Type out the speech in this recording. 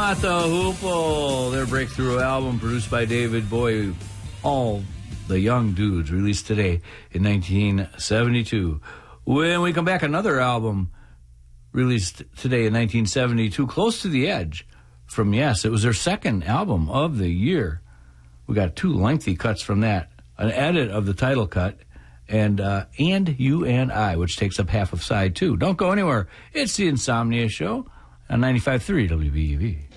Mott the Hoople, their breakthrough album produced by David Bowie, All the Young Dudes, released today in 1972. When we come back, another album released today in 1972, Close to the Edge, from Yes. It was their second album of the year. We got two lengthy cuts from that, an edit of the title cut, and You and I, which takes up half of side two. Don't go anywhere. It's the Insomnia Show on 95.3 WBEV.